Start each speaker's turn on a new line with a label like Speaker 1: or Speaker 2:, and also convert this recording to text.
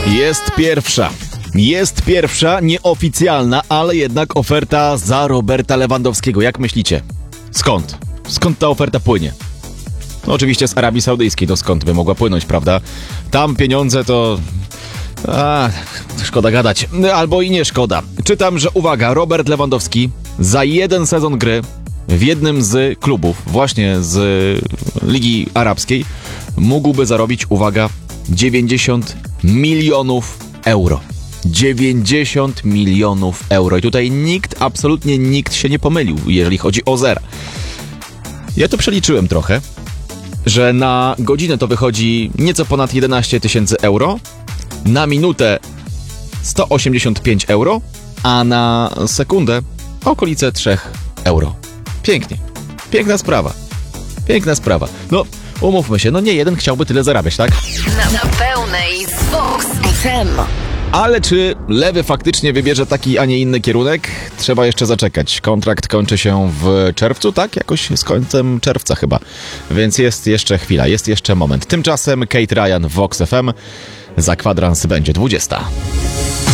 Speaker 1: Jest pierwsza, nieoficjalna, ale jednak oferta za Roberta Lewandowskiego. Jak myślicie? Skąd? Skąd ta oferta płynie? No oczywiście z Arabii Saudyjskiej, to skąd by mogła płynąć, prawda? Tam pieniądze to... szkoda gadać. Albo i nie szkoda. Czytam, że uwaga, Robert Lewandowski za jeden sezon gry w jednym z klubów, właśnie z Ligi Arabskiej, mógłby zarobić, uwaga, 90 milionów euro. 90 milionów euro. I tutaj absolutnie nikt się nie pomylił, jeżeli chodzi o zera. Ja to przeliczyłem trochę, że na godzinę to wychodzi nieco ponad 11 tysięcy euro, na minutę 185 euro, a na sekundę okolice 3 euro. Pięknie. Piękna sprawa. No, umówmy się, nie jeden chciałby tyle zarabiać, tak?
Speaker 2: Na pełnej z Vox FM.
Speaker 1: Ale czy Lewy faktycznie wybierze taki, a nie inny kierunek? Trzeba jeszcze zaczekać. Kontrakt kończy się w czerwcu, tak? Jakoś z końcem czerwca chyba. Więc jest jeszcze chwila, jest jeszcze moment. Tymczasem Kate Ryan w Vox FM. Za kwadrans będzie 20.